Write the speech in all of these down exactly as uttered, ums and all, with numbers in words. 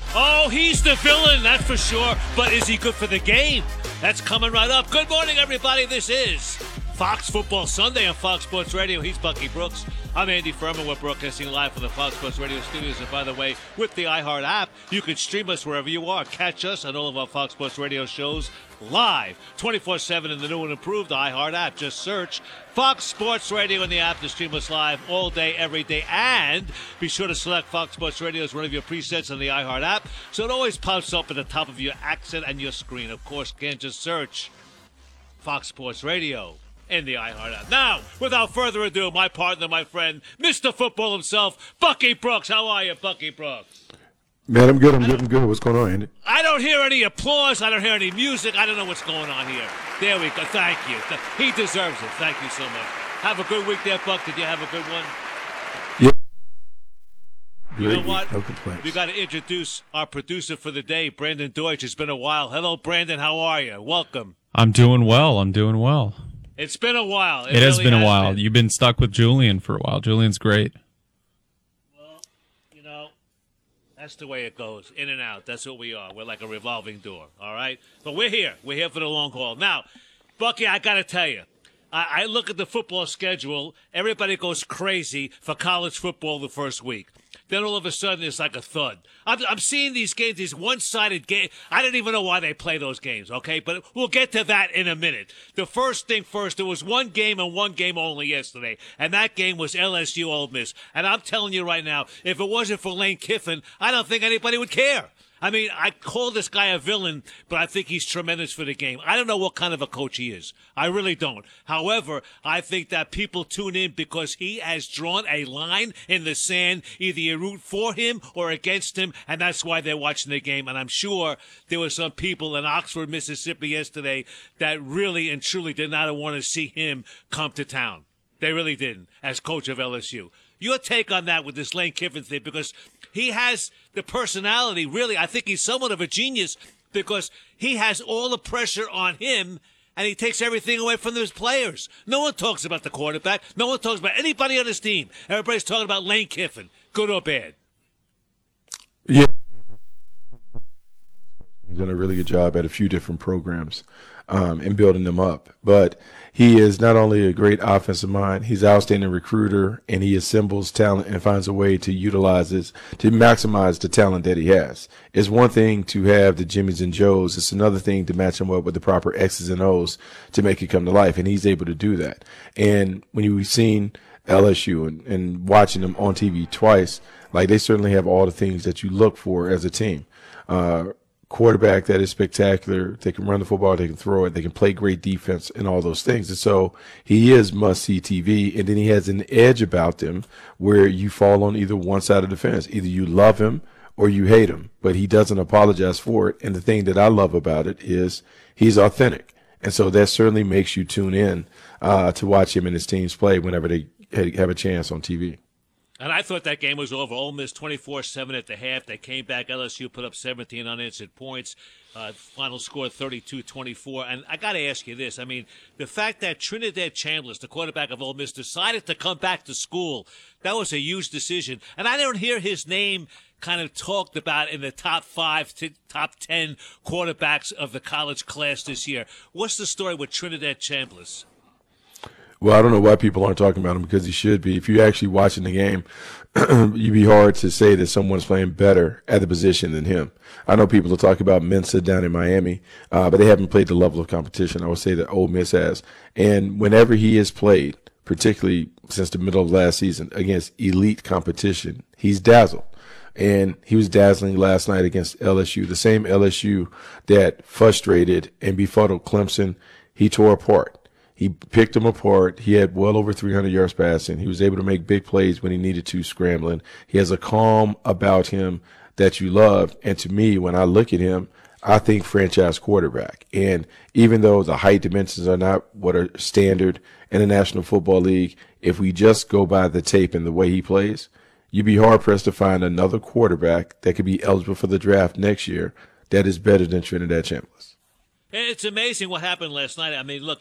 Oh, he's the villain, that's for sure. But is he good for the game? That's coming right up. Good morning, everybody. This is Fox Football Sunday on Fox Sports Radio. He's Bucky Brooks. I'm Andy Furman. We're broadcasting live from the Fox Sports Radio studios. And by the way, with the iHeart app, you can stream us wherever you are. Catch us on all of our Fox Sports Radio shows live, twenty-four seven in the new and improved iHeart app. Just search Fox Sports Radio in the app to stream us live all day, every day. And be sure to select Fox Sports Radio as one of your presets on the iHeart app, so it always pops up at the top of your accent and your screen. Of course, you can't just search Fox Sports Radio in the iHeart app. Now, without further ado, my partner, my friend, Mister Football himself, Bucky Brooks. How are you, Bucky Brooks? Man, I'm good. I'm good. I'm good. What's going on, Andy? I don't hear any applause. I don't hear any music. I don't know what's going on here. There we go. Thank you. He deserves it. Thank you so much. Have a good week there, Buck. Did you have a good one? Yeah. You know what? No complaints. We got to introduce our producer for the day, Brandon Deutsch. It's been a while. Hello, Brandon. How are you? Welcome. I'm doing well. I'm doing well. It's been a while. It, it has really been a has while. Been. You've been stuck with Julian for a while. Julian's great. Well, you know, that's the way it goes. In and out. That's what we are. We're like a revolving door, all right? But we're here. We're here for the long haul. Now, Bucky, I got to tell you, I, I look at the football schedule. Everybody goes crazy for college football the first week. Then all of a sudden, it's like a thud. I'm, I'm seeing these games, these one-sided games. I don't even know why they play those games, okay? But we'll get to that in a minute. The first thing first, there was one game and one game only yesterday, and that game was L S U Ole Miss. And I'm telling you right now, if it wasn't for Lane Kiffin, I don't think anybody would care. I mean, I call this guy a villain, but I think he's tremendous for the game. I don't know what kind of a coach he is. I really don't. However, I think that people tune in because he has drawn a line in the sand. Either you root for him or against him, and that's why they're watching the game. And I'm sure there were some people in Oxford, Mississippi yesterday that really and truly did not want to see him come to town. They really didn't, as coach of L S U. Your take on that with this Lane Kiffin thing, because he has the personality, really, I think he's somewhat of a genius because he has all the pressure on him and he takes everything away from his players. No one talks about the quarterback. No one talks about anybody on his team. Everybody's talking about Lane Kiffin, good or bad. Yeah. He's done a really good job at a few different programs um, and building them up. But he is not only a great offensive mind, he's an outstanding recruiter, and he assembles talent and finds a way to utilize it, to maximize the talent that he has. It's one thing to have the Jimmies and Joes. It's another thing to match them up with the proper X's and O's to make it come to life, and he's able to do that. And when you've seen L S U and, and watching them on T V twice, like they certainly have all the things that you look for as a team. Uh, quarterback that is spectacular. They can run the football, they can throw it, they can play great defense and all those things. And so he is must-see T V, and then he has an edge about him where you fall on either one side of the fence. Either you love him or you hate him, but he doesn't apologize for it. And the thing that I love about it is he's authentic. And so that certainly makes you tune in uh, to watch him and his teams play whenever they have a chance on T V. And I thought that game was over. Ole Miss twenty-four seven at the half. They came back. L S U put up seventeen unanswered points. Uh, final score thirty-two twenty-four. And I got to ask you this. I mean, the fact that Trinidad Chambliss, the quarterback of Ole Miss, decided to come back to school, that was a huge decision. And I don't hear his name kind of talked about in the top five, to top ten quarterbacks of the college class this year. What's the story with Trinidad Chambliss? Well, I don't know why people aren't talking about him, because he should be. If you're actually watching the game, you'd be hard to say that someone's playing better at the position than him. I know people are talking about Mensa down in Miami, uh, but they haven't played the level of competition I would say that Ole Miss has. And whenever he has played, particularly since the middle of last season, against elite competition, he's dazzled. And he was dazzling last night against L S U, the same L S U that frustrated and befuddled Clemson. He tore apart. He picked them apart. He had well over three hundred yards passing. He was able to make big plays when he needed to, scrambling. He has a calm about him that you love. And to me, when I look at him, I think franchise quarterback. And even though the height dimensions are not what are standard in the National Football League, if we just go by the tape and the way he plays, you'd be hard-pressed to find another quarterback that could be eligible for the draft next year that is better than Trinidad Chambliss. It's amazing what happened last night. I mean, look, I,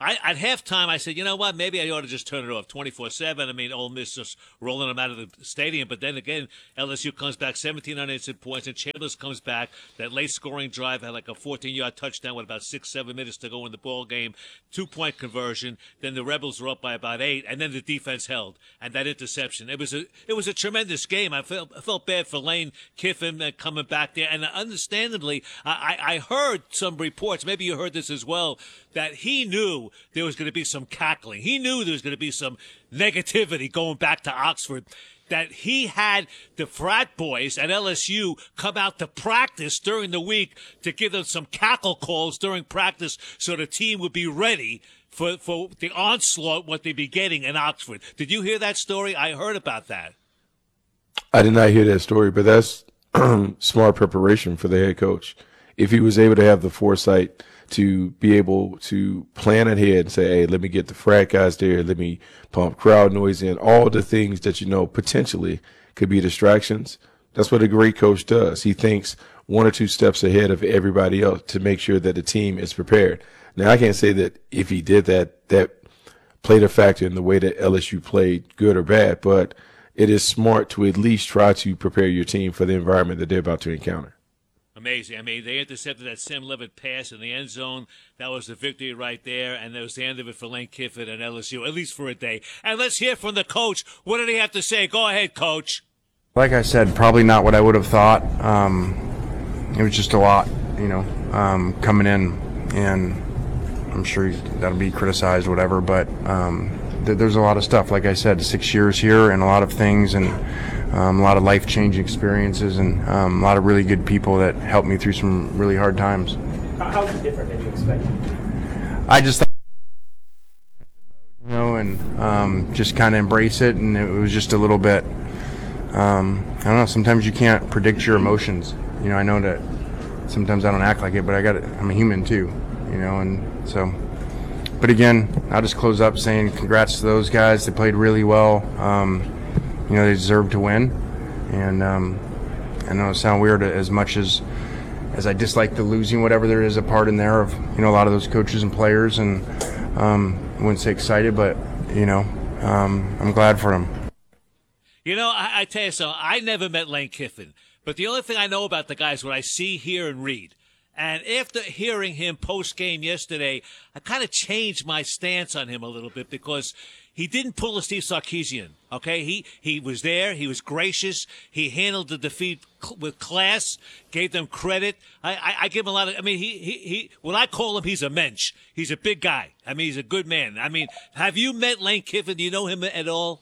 I, at halftime, I said, you know what? Maybe I ought to just turn it off twenty-four seven. I mean, Ole Miss just rolling them out of the stadium. But then again, L S U comes back seventeen unanswered points, and Chambers comes back. That late scoring drive had like a fourteen-yard touchdown with about six, seven minutes to go in the ball game. Two-point conversion. Then the Rebels were up by about eight, and then the defense held. And that interception. It was a it was a tremendous game. I felt I felt bad for Lane Kiffin uh, coming back there. And understandably, I, I heard some reports, maybe you heard this as well, that he knew there was going to be some cackling. He knew there was going to be some negativity going back to Oxford, that he had the frat boys at L S U come out to practice during the week to give them some cackle calls during practice so the team would be ready for, for the onslaught what they'd be getting in Oxford. Did you hear that story? I heard about that. I did not hear that story, but that's smart preparation for the head coach. If he was able to have the foresight to be able to plan ahead and say, hey, let me get the frat guys there, let me pump crowd noise in, all the things that you know potentially could be distractions. That's what a great coach does. He thinks one or two steps ahead of everybody else to make sure that the team is prepared. Now, I can't say that if he did that, that played a factor in the way that L S U played, good or bad, but it is smart to at least try to prepare your team for the environment that they're about to encounter. Amazing. I mean, they intercepted that Sam Levitt pass in the end zone. That was the victory right there, and that was the end of it for Lane Kiffin and L S U, at least for a day. And let's hear from the coach. What did he have to say? Go ahead, Coach. Like I said, probably not what I would have thought. Um, it was just a lot, you know, um, coming in, and I'm sure that'll be criticized, whatever, but um, th- there's a lot of stuff. Like I said, six years here and a lot of things, and Um, a lot of life-changing experiences, and um, a lot of really good people that helped me through some really hard times. How is it different than you expected? I just, you know, and um, just kind of embrace it, and it was just a little bit, um, I don't know, sometimes you can't predict your emotions. You know, I know that sometimes I don't act like it, but I got I'm a human too, you know, and so, but again, I'll just close up saying congrats to those guys. They played really well. Um, You know, they deserve to win, and um, I know it sounds weird as much as as I dislike the losing, whatever there is a part in there of, you know, a lot of those coaches and players, and um, I wouldn't say excited, but, you know, um, I'm glad for them. You know, I, I tell you something, I never met Lane Kiffin, but the only thing I know about the guy is what I see, hear, and read. And after hearing him post-game yesterday, I kind of changed my stance on him a little bit, because he didn't pull a Steve Sarkisian, okay? He he was there. He was gracious. He handled the defeat cl- with class, gave them credit. I, I, I give him a lot of – I mean, he, he, he – when I call him, he's a mensch. He's a big guy. I mean, he's a good man. I mean, have you met Lane Kiffin? Do you know him at all?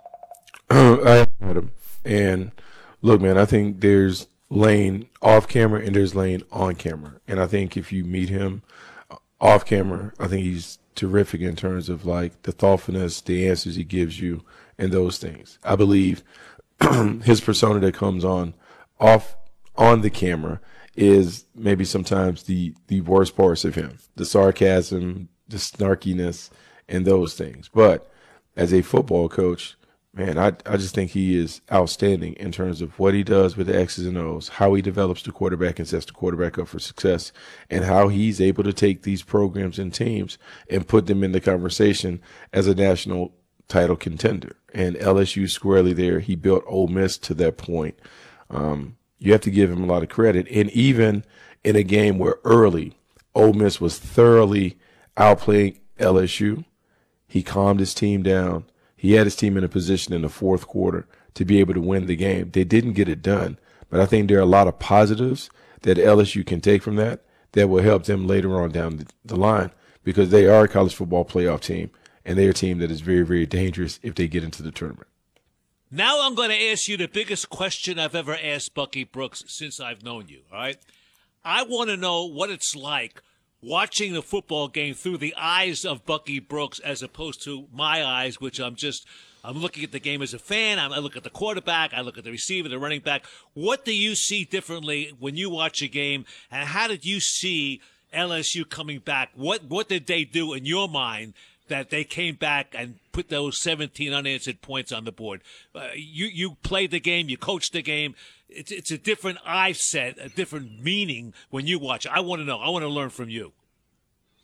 I met him. And, look, man, I think there's Lane off camera and there's Lane on camera. And I think if you meet him off camera, I think he's – terrific in terms of like the thoughtfulness, the answers he gives you, and those things. I believe his persona that comes on off on the camera is maybe sometimes the the worst parts of him, the sarcasm, the snarkiness, and those things. But as a football coach, man, I I just think he is outstanding in terms of what he does with the X's and O's, how he develops the quarterback and sets the quarterback up for success, and how he's able to take these programs and teams and put them in the conversation as a national title contender. And L S U squarely there. He built Ole Miss to that point. Um, you have to give him a lot of credit. And even in a game where early Ole Miss was thoroughly outplaying L S U, he calmed his team down. He had his team in a position in the fourth quarter to be able to win the game. They didn't get it done, but I think there are a lot of positives that L S U can take from that that will help them later on down the, the line, because they are a college football playoff team, and they're a team that is very, very dangerous if they get into the tournament. Now I'm going to ask you the biggest question I've ever asked Bucky Brooks since I've known you, all right? I want to know what it's like watching the football game through the eyes of Bucky Brooks as opposed to my eyes, which I'm just, I'm looking at the game as a fan. I'm, I look at the quarterback. I look at the receiver, the running back. What do you see differently when you watch a game, and how did you see L S U coming back? What, what did they do in your mind that they came back and put those seventeen unanswered points on the board? Uh, you, you played the game. You coached the game. It's it's a different eye set, a different meaning when you watch it. I want to know. I want to learn from you.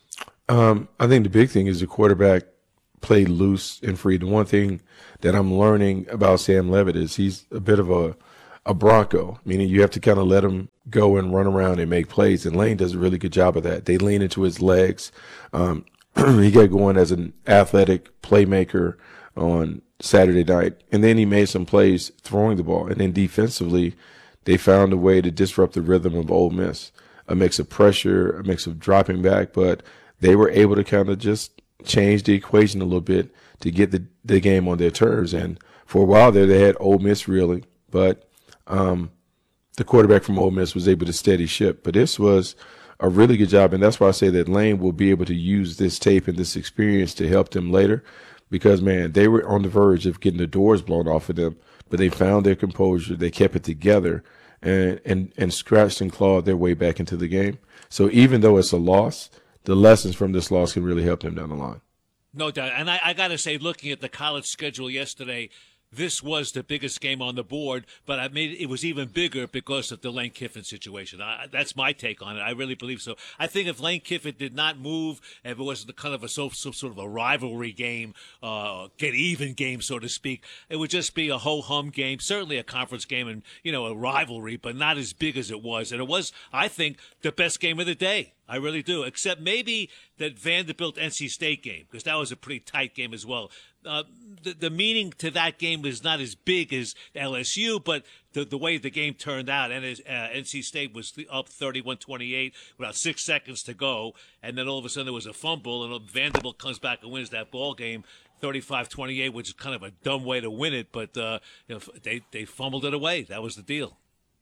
Um, I think the big thing is the quarterback played loose and free. The one thing that I'm learning about Sam Levitt is he's a bit of a a Bronco, meaning you have to kind of let him go and run around and make plays. And Lane does a really good job of that. They lean into his legs. Um, he got going as an athletic playmaker on Saturday night, and then he made some plays throwing the ball. And then defensively, they found a way to disrupt the rhythm of Ole Miss, a mix of pressure, a mix of dropping back, but they were able to kind of just change the equation a little bit to get the, the game on their terms. And for a while there, they had Ole Miss reeling, but um, the quarterback from Ole Miss was able to steady ship. But this was a really good job, and that's why I say that Lane will be able to use this tape and this experience to help them later because, man, they were on the verge of getting the doors blown off of them, but they found their composure. They kept it together and, and, and scratched and clawed their way back into the game. So even though it's a loss, the lessons from this loss can really help them down the line. No doubt. And I, I got to say, looking at the college schedule yesterday, this was the biggest game on the board, but I made it was even bigger because of the Lane Kiffin situation. I, that's my take on it. I really believe so. I think if Lane Kiffin did not move, if it was the kind of a so, so sort of a rivalry game, uh, get even game, so to speak, it would just be a ho hum game. Certainly a conference game and you know a rivalry, but not as big as it was. And it was, I think, the best game of the day. I really do, except maybe that Vanderbilt N C State game, because that was a pretty tight game as well. Uh, the, the meaning to that game was not as big as L S U, but the, the way the game turned out, and uh, N C State was up thirty-one twenty-eight with about six seconds to go, and then all of a sudden there was a fumble, and Vanderbilt comes back and wins that ball game thirty-five twenty-eight, which is kind of a dumb way to win it, but uh, you know, they, they fumbled it away. That was the deal.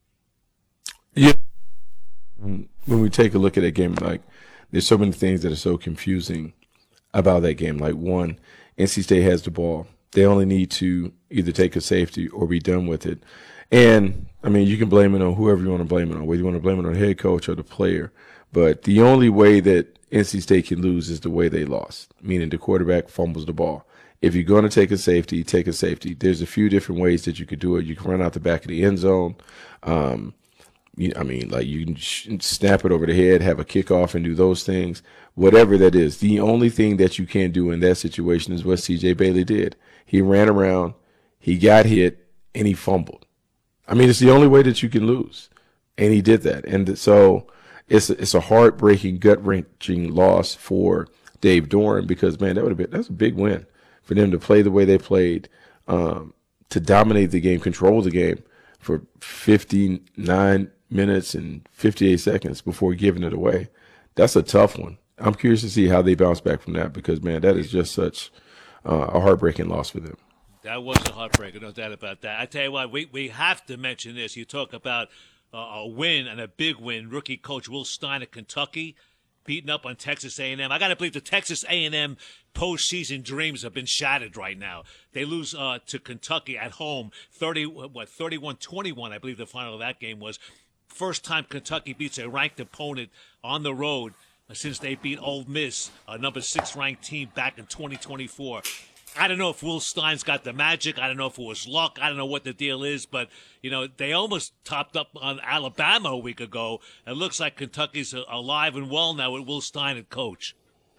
Yeah. When we take a look at that game, like there's so many things that are so confusing about that game. Like one, N C State has the ball. They only need to either take a safety or be done with it. And I mean, you can blame it on whoever you want to blame it on, whether you want to blame it on the head coach or the player. But the only way that N C State can lose is the way they lost, meaning the quarterback fumbles the ball. If you're going to take a safety, take a safety. There's a few different ways that you could do it. You can run out the back of the end zone. Um, You, I mean, like you can sh- snap it over the head, have a kickoff, and do those things. Whatever that is, the only thing that you can do in that situation is what C J Bailey did. He ran around, he got hit, and he fumbled. I mean, it's the only way that you can lose, and he did that. And so it's a, it's a heartbreaking, gut-wrenching loss for Dave Doeren because, man, that would have been that's a big win for them to play the way they played, um, to dominate the game, control the game for fifty-nine minutes and fifty-eight seconds before giving it away. That's a tough one. I'm curious to see how they bounce back from that because, man, that is just such uh, a heartbreaking loss for them. That was a heartbreaker, no doubt about that. I tell you what, we, we have to mention this. You talk about uh, a win and a big win. Rookie coach Will Stein of Kentucky beating up on Texas A and M. I got to believe the Texas A and M postseason dreams have been shattered right now. They lose uh, to Kentucky at home, thirty what thirty-one twenty-one, I believe the final of that game was. First time Kentucky beats a ranked opponent on the road since they beat Ole Miss, a number six ranked team, back in twenty twenty-four. I don't know if Will Stein's got the magic. I don't know if it was luck. I don't know what the deal is, but you know they almost topped up on Alabama a week ago. It looks like Kentucky's alive and well now with Will Stein as coach.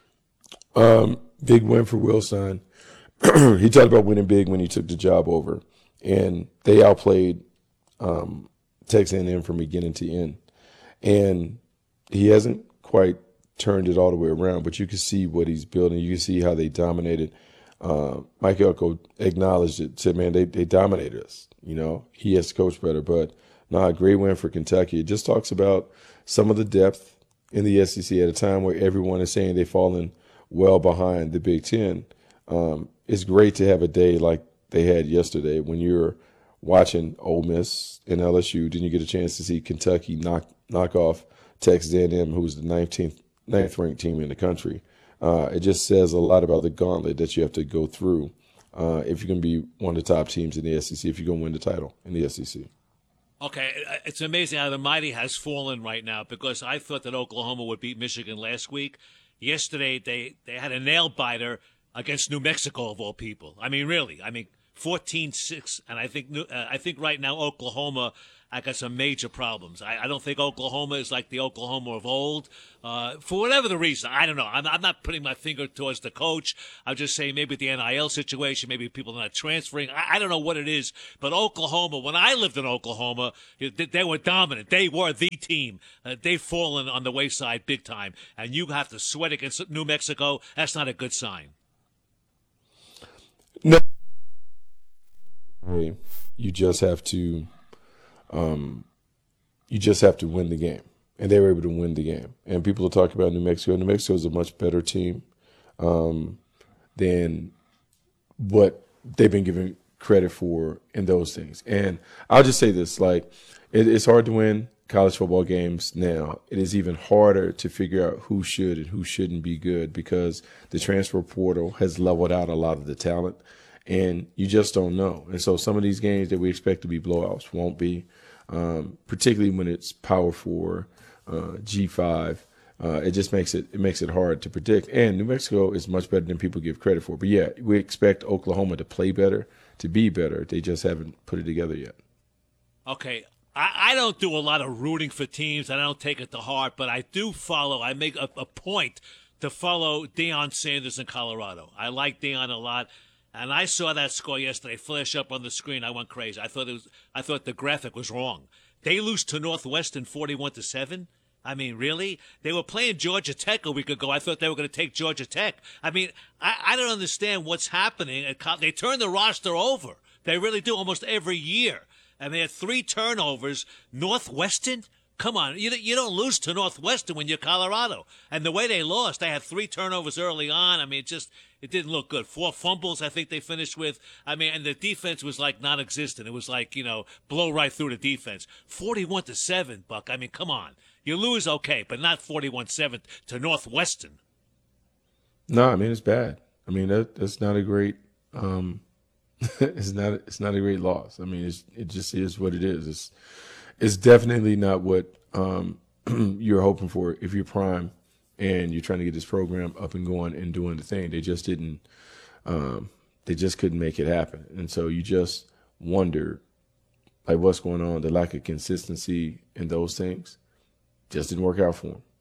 Um, big win for Will Stein. He talked about winning big when he took the job over, and they outplayed um, Texas A and M from beginning to end. And he hasn't quite turned it all the way around, but you can see what he's building. You can see how they dominated. Uh, Mike Elko acknowledged it, said, man, they, they dominated us. You know, he has to coach better. But, nah, a great win for Kentucky. It just talks about some of the depth in the S E C at a time where everyone is saying they've fallen well behind the Big Ten. Um, it's great to have a day like they had yesterday when you're watching Ole Miss and L S U, then you get a chance to see Kentucky knock knock off Texas A and M, who's the nineteenth, ninth ranked team in the country. Uh, it just says a lot about the gauntlet that you have to go through uh, if you're going to be one of the top teams in the S E C, if you're going to win the title in the S E C. Okay, it's amazing how the mighty has fallen right now because I thought that Oklahoma would beat Michigan last week. Yesterday, they, they had a nail-biter against New Mexico, of all people. I mean, really. I mean, fourteen six, and I think uh, I think right now Oklahoma I got some major problems. I, I don't think Oklahoma is like the Oklahoma of old. Uh, for whatever the reason, I don't know. I'm, I'm not putting my finger towards the coach. I'm just saying maybe the N I L situation, maybe people are not transferring. I, I don't know what it is. But Oklahoma, when I lived in Oklahoma, they, they were dominant. They were the team. Uh, they've fallen on the wayside big time. And you have to sweat against New Mexico. That's not a good sign. No. You just have to, um, you just have to win the game, and they were able to win the game. And people are talking about New Mexico. New Mexico is a much better team um, than what they've been given credit for in those things. And I'll just say this: like, it, it's hard to win college football games now. It is even harder to figure out who should and who shouldn't be good because the transfer portal has leveled out a lot of the talent. And you just don't know. And so some of these games that we expect to be blowouts won't be, um, particularly when it's Power Four, uh, G five. Uh, it just makes it it makes it hard to predict. And New Mexico is much better than people give credit for. But, yeah, we expect Oklahoma to play better, to be better. They just haven't put it together yet. Okay. I, I don't do a lot of rooting for teams. I don't take it to heart. But I do follow. I make a, a point to follow Deion Sanders in Colorado. I like Deion a lot. And I saw that score yesterday flash up on the screen. I went crazy. I thought it was. I thought the graphic was wrong. They lose to Northwestern forty-one to seven. I mean, really? They were playing Georgia Tech a week ago. I thought they were going to take Georgia Tech. I mean, I, I don't understand what's happening. At Col- they turn the roster over. They really do almost every year. And they had three turnovers. Northwestern? Come on, you you don't lose to Northwestern when you're Colorado. And the way they lost, they had three turnovers early on. I mean, it just it didn't look good. Four fumbles, I think they finished with. I mean, and the defense was like non-existent. It was like, you know, blow right through the defense. forty-one to seven, Buck. I mean, come on. You lose, okay, but not forty-one seven to Northwestern. No, I mean, it's bad. I mean, that that's not a great. Um, it's not. It's not a great loss. I mean, it's, it just is what it is. It's. It's definitely not what um, you're hoping for if you're Prime and you're trying to get this program up and going and doing the thing. They just didn't. Um, they just couldn't make it happen, and so you just wonder, like, what's going on? The lack of consistency in those things just didn't work out for them.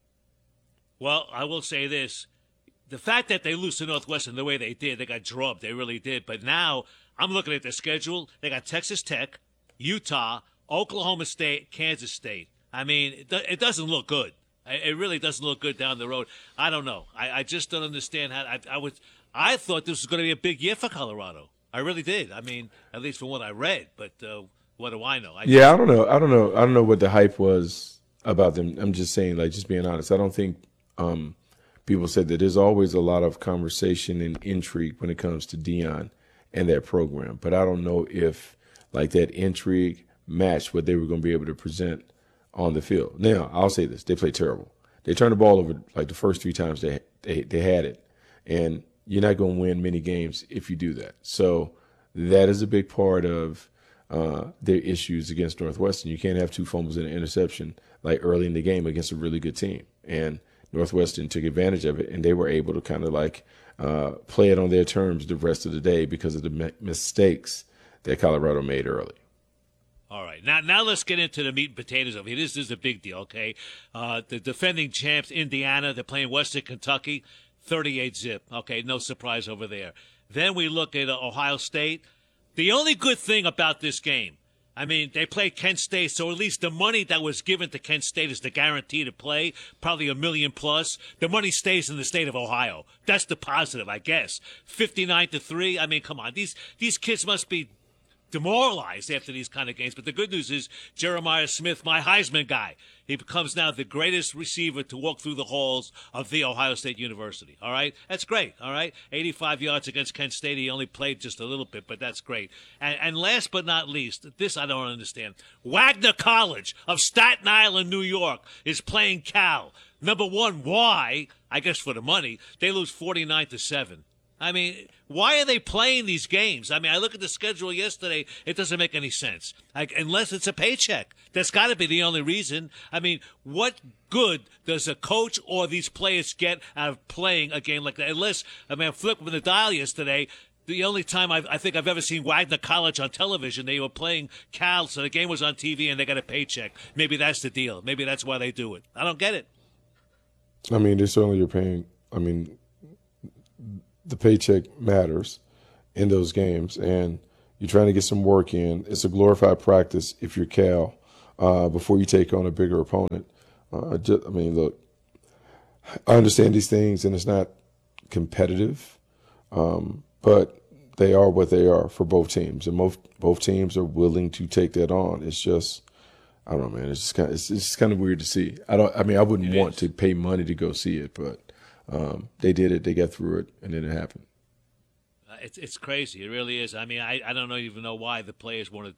Well, I will say this: the fact that they lose to Northwestern the way they did, they got drubbed. They really did. But now I'm looking at their schedule. They got Texas Tech, Utah, Oklahoma State, Kansas State. I mean, it, it doesn't look good. It really doesn't look good down the road. I don't know. I, I just don't understand how. I, I was. I thought this was going to be a big year for Colorado. I really did. I mean, at least from what I read. But uh, what do I know? I yeah, I don't know. I don't know. I don't know what the hype was about them. I'm just saying, like, just being honest. I don't think um, people said that there's always a lot of conversation and intrigue when it comes to Deion and that program. But I don't know if, like, that intrigue match what they were going to be able to present on the field. Now, I'll say this. They played terrible. They turned the ball over like the first three times they they, they had it. And you're not going to win many games if you do that. So that is a big part of uh, their issues against Northwestern. You can't have two fumbles and an interception like early in the game against a really good team. And Northwestern took advantage of it, and they were able to kind of like uh, play it on their terms the rest of the day because of the mi- mistakes that Colorado made early. All right. Now now let's get into the meat and potatoes of it. This is a big deal, okay? Uh, the defending champs, Indiana, they're playing Western Kentucky, thirty-eight zip. Okay, no surprise over there. Then we look at uh, Ohio State. The only good thing about this game, I mean, they played Kent State, so at least the money that was given to Kent State is the guarantee to play, probably a million plus. The money stays in the state of Ohio. That's the positive, I guess. fifty-nine to three. I mean, come on. These these kids must be demoralized after these kind of games. But the good news is Jeremiah Smith, my Heisman guy, he becomes now the greatest receiver to walk through the halls of the Ohio State University. All right? That's great. All right? eighty-five yards against Kent State. He only played just a little bit, but that's great. And, and last but not least, this I don't understand. Wagner College of Staten Island, New York, is playing Cal. Number one, why? I guess for the money. They lose forty-nine to seven. I mean, why are they playing these games? I mean, I look at the schedule yesterday. It doesn't make any sense. Like, unless it's a paycheck. That's got to be the only reason. I mean, what good does a coach or these players get out of playing a game like that? Unless, I mean, I'm flipping the dial yesterday. The only time I've, I think I've ever seen Wagner College on television, they were playing Cal, so the game was on T V and they got a paycheck. Maybe that's the deal. Maybe that's why they do it. I don't get it. I mean, there's certainly you're paying. I mean, the paycheck matters in those games, and you're trying to get some work in. It's a glorified practice if you're Cal uh, before you take on a bigger opponent. Uh, just, I mean, look, I understand these things, and it's not competitive, um, but they are what they are for both teams, and both both teams are willing to take that on. It's just, I don't know, man. It's just kind of, it's, it's just kind of weird to see. I don't. I mean, I wouldn't It want is. to pay money to go see it, but um, they did it. They got through it, and then it happened. Uh, It's it's crazy. It really is. I mean, I, I don't know, even know why the players want to